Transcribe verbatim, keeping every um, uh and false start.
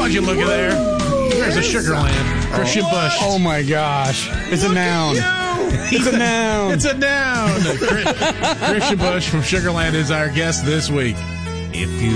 would you look at there? There's a Sugarland. Christian Bush. Oh, my gosh. It's a noun. It's a noun. It's a noun. Christian Bush from Sugarland is our guest this week. If you